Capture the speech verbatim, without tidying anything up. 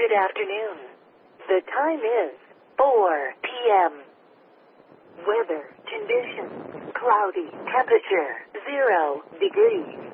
Good afternoon. The time is four p m Weather conditions: cloudy. Temperature zero degrees.